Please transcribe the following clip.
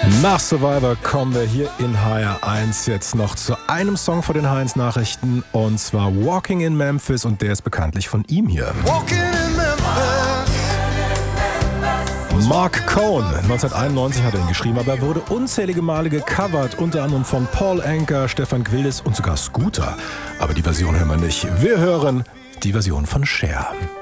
Nach Survivor kommen wir hier in HR1 jetzt noch zu einem Song vor den HR1-Nachrichten, und zwar Walking in Memphis, und der ist bekanntlich von ihm hier. Mark Cohn, 1991 hat er ihn geschrieben, aber er wurde unzählige Male gecovert, unter anderem von Paul Anka, Stefan Gwildes und sogar Scooter. Aber die Version hören wir nicht. Wir hören die Version von Cher.